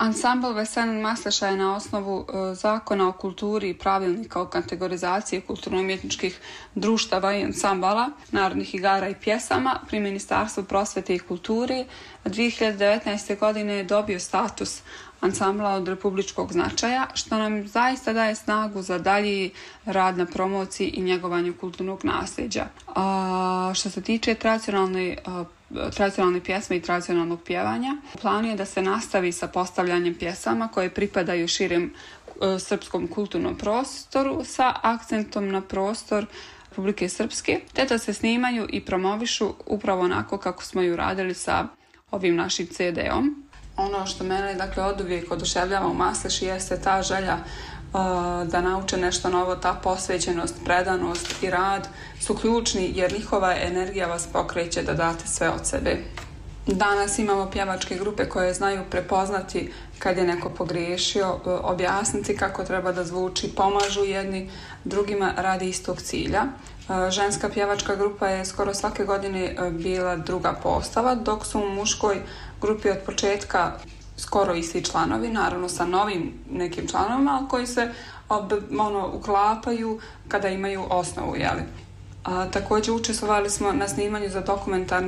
Ansambl Veselin Masleša je na osnovu Zakona o kulturi i pravilnika o kategorizaciji kulturno-umjetničkih društava i ansambala, narodnih igara i pjesama pri Ministarstvu prosvete i kulture 2019. godine je dobio status ansambla od republičkog značaja, što nam zaista daje snagu za dalji rad na promociji i njegovanju kulturnog nasljeđa. Što se tiče tradicionalne pjesme i tradicionalnog pjevanja, plan je da se nastavi sa postavljanjem pjesama koje pripadaju širem srpskom kulturnom prostoru sa akcentom na prostor Republike Srpske, te da se snimaju i promovišu upravo onako kako smo i uradili sa ovim našim CD-om. Ono što mene oduvijek oduševljava u Masleši jeste ta želja da nauče nešto novo, ta posvećenost, predanost i rad su ključni jer njihova energija vas pokreće da date sve od sebe. Danas imamo pjevačke grupe koje znaju prepoznati kad je neko pogriješio, objasniti kako treba da zvuči, pomažu jedni drugima radi istog cilja. Ženska pjevačka grupa je skoro svake godine bila druga postava, dok su u muškoj grupi od početka skoro isti članovi, naravno sa novim nekim članovima, ali koji se uklapaju kada imaju osnovu. Također učestvovali smo na snimanju za dokumentarni